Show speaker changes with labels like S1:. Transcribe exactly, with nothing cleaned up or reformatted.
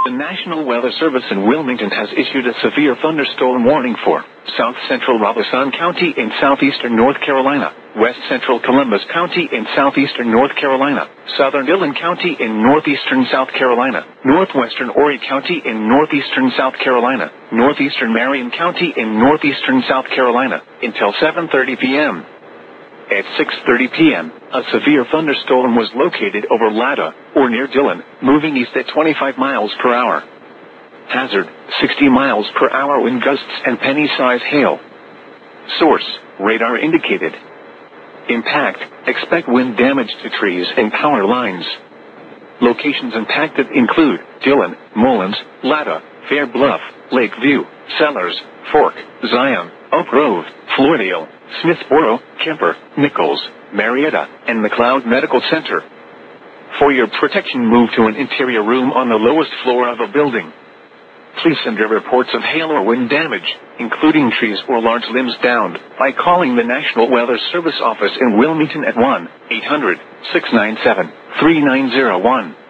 S1: The National Weather Service in Wilmington has issued a severe thunderstorm warning for South Central Robeson County in southeastern North Carolina, West Central Columbus County in southeastern North Carolina, Southern Dillon County in northeastern South Carolina, Northwestern Horry County in northeastern South Carolina, Northeastern Marion County in northeastern South Carolina, until seven thirty p.m. At six thirty p.m., a severe thunderstorm was located over Latta, or near Dillon, moving east at twenty-five miles per hour. Hazard, sixty miles per hour wind gusts and penny-size hail. Source, radar indicated. Impact, expect wind damage to trees and power lines. Locations impacted include Dillon, Mullins, Latta, Fair Bluff, Lakeview, Sellers, Fork, Zion, Oak Grove, Floridale, Smithboro, Kemper, Nichols, Marietta, and McLeod Medical Center. For your protection, move to an interior room on the lowest floor of a building. Please send your reports of hail or wind damage, including trees or large limbs downed, by calling the National Weather Service office in Wilmington at one eight hundred, six nine seven, three nine zero one.